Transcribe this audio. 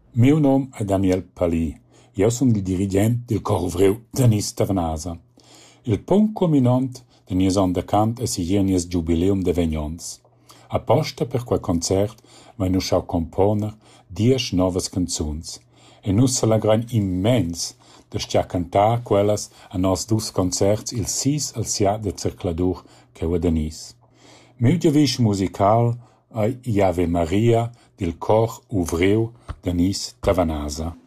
Miu nom è Daniel Palì. Io sun il dirigent del cor uvriu Danis Tavanasa. Il punt culminant de nies on de cant è sigir nies giubileum de vegnons. Apposta per quel concert vai nu schau componer 10 novas canzuns. E nus s'allegrein immens de stia cantar quellas a nos dus concerts il 6 al sia de circladur che a Danis. Miu giavisch musical è Iave Maria del cor uvriu Danis Tavanasa.